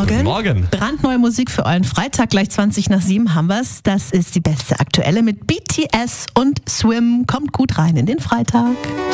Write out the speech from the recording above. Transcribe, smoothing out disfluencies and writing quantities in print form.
Morgen. Guten Morgen. Brandneue Musik für euren Freitag, gleich 7:20 haben wir's. Das ist die beste aktuelle mit BTS und Swim. Kommt gut rein in den Freitag.